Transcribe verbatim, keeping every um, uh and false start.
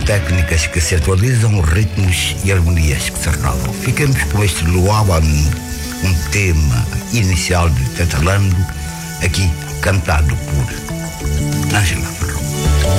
técnicas que se atualizam, ritmos e harmonias que se renovam. Ficamos com este Luau, um tema inicial de Tetralando, aqui cantado por Ângela.